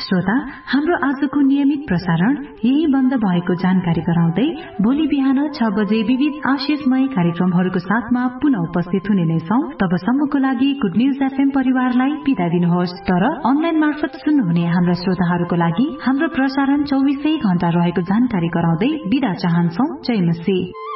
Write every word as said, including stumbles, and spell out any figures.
श्रोता, हाम्रो आजको नियमित प्रसारण यही बन्द भएको जानकारी गराउँदै भोलि बिहान छ बजे विविध आशिषमय कार्यक्रमहरूको साथमा पुनः उपस्थित हुने नै छौं। तबसम्मको लागि गुड न्यूज एफएम परिवारलाई बिदा दिनुहोस्। तर अनलाइन मार्फत सुन्नुहुने हाम्रा श्रोताहरूको लागि हाम्रो प्रसारण चौबिसै घण्टा रहेको जानकारी गराउँदै बिदा चाहन्छौं। जय मसी।